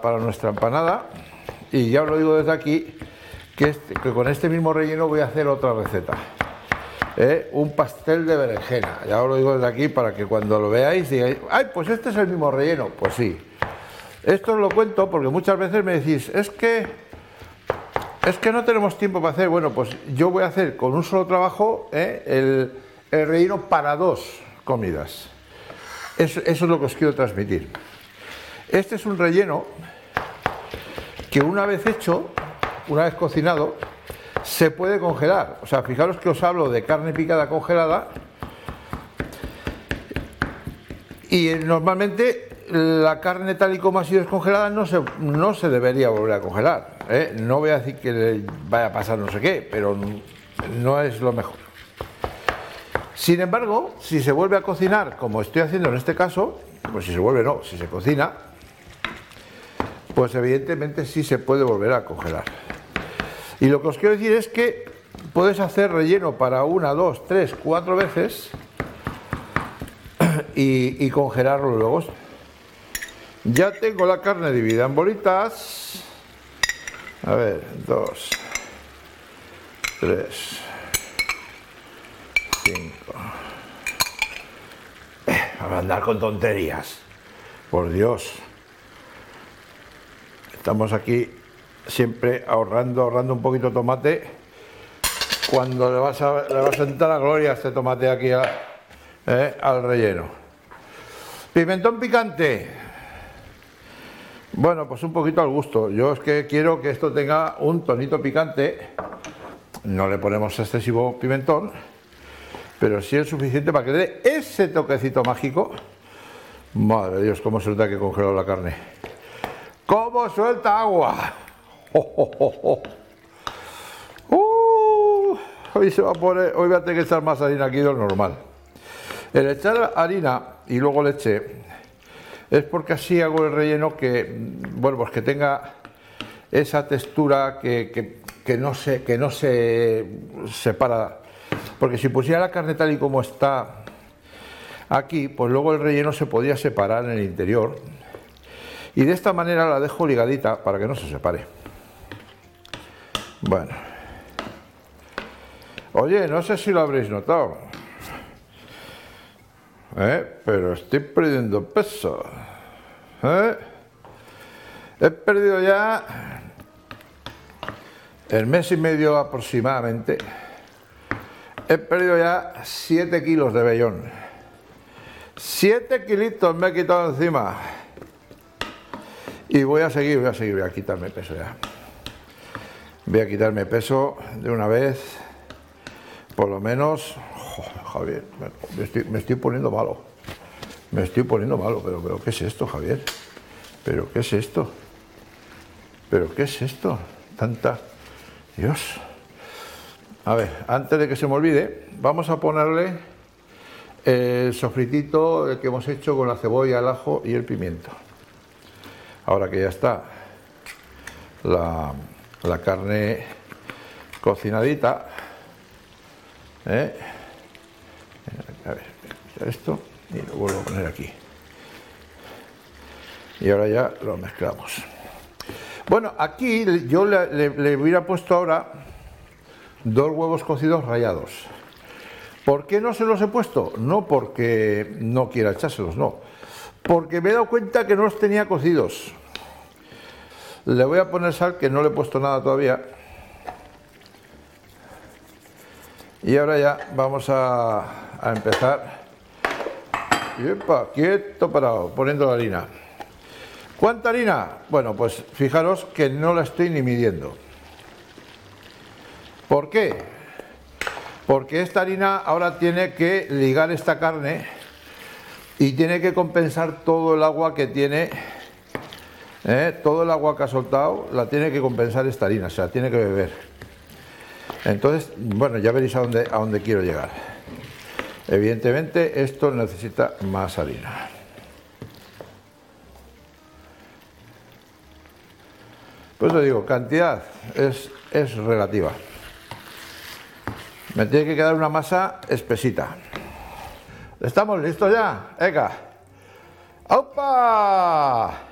para nuestra empanada. Y ya os lo digo desde aquí, que con este mismo relleno voy a hacer otra receta. Un pastel de berenjena. Ya os lo digo desde aquí para que cuando lo veáis digáis, ¡ay, pues este es el mismo relleno! Pues sí. Esto os lo cuento porque muchas veces me decís, es que no tenemos tiempo para hacer. Bueno, pues yo voy a hacer con un solo trabajo el relleno para 2 comidas. Eso es lo que os quiero transmitir. Este es un relleno que una vez hecho, una vez cocinado, se puede congelar. O sea, fijaros que os hablo de carne picada congelada y normalmente la carne tal y como ha sido descongelada no se debería volver a congelar. No voy a decir que le vaya a pasar no sé qué, pero no es lo mejor. Sin embargo, si se vuelve a cocinar, como estoy haciendo en este caso, pues si se vuelve no, si se cocina, pues evidentemente sí se puede volver a congelar. Y lo que os quiero decir es que puedes hacer relleno para 1, 2, 3, 4 veces y congelarlo luego. Ya tengo la carne dividida en bolitas. A ver, 2, 3, 5. Vamos a andar con tonterías. Por Dios. Estamos aquí siempre ahorrando un poquito de tomate. Cuando le va a sentar a gloria este tomate aquí al relleno. Pimentón picante. Bueno, pues un poquito al gusto. Yo es que quiero que esto tenga un tonito picante. No le ponemos excesivo pimentón, pero sí es suficiente para que le dé ese toquecito mágico. Madre de Dios, cómo se nota que he congelado la carne. ¡Cómo suelta agua! Hoy voy a tener que echar más harina aquí de lo normal. El echar harina y luego leche es porque así hago el relleno que, bueno, pues que tenga esa textura que no se separa. Porque si pusiera la carne tal y como está aquí, pues luego el relleno se podía separar en el interior. Y de esta manera la dejo ligadita para que no se separe. Bueno. Oye, no sé si lo habréis notado. Pero estoy perdiendo peso. He perdido ya el mes y medio aproximadamente. He perdido ya 7 kilos de vellón. 7 kilitos me he quitado encima. Y voy a seguir, voy a quitarme peso ya. Voy a quitarme peso de una vez, por lo menos. Javier, me estoy poniendo malo. Me estoy poniendo malo, pero ¿qué es esto, Javier? ¿Pero qué es esto? ¿Pero qué es esto? Tanta... Dios. A ver, antes de que se me olvide, vamos a ponerle el sofritito que hemos hecho con la cebolla, el ajo y el pimiento. Ahora que ya está la carne cocinadita, a ver, esto y lo vuelvo a poner aquí. Y ahora ya lo mezclamos. Bueno, aquí yo le hubiera puesto ahora 2 huevos cocidos rallados. ¿Por qué no se los he puesto? No porque no quiera echárselos, no. Porque me he dado cuenta que no los tenía cocidos. Le voy a poner sal, que no le he puesto nada todavía. Y ahora ya vamos a empezar. ¡Epa! Quieto, parado, poniendo la harina. ¿Cuánta harina? Bueno, pues fijaros que no la estoy ni midiendo. ¿Por qué? Porque esta harina ahora tiene que ligar esta carne y tiene que compensar todo el agua que tiene, todo el agua que ha soltado la tiene que compensar esta harina, o sea, tiene que beber. Entonces, bueno, ya veréis a dónde quiero llegar. Evidentemente esto necesita más harina. Pues os digo, cantidad es relativa. Me tiene que quedar una masa espesita. ¿Estamos listos ya? ¡Venga! ¡Opa!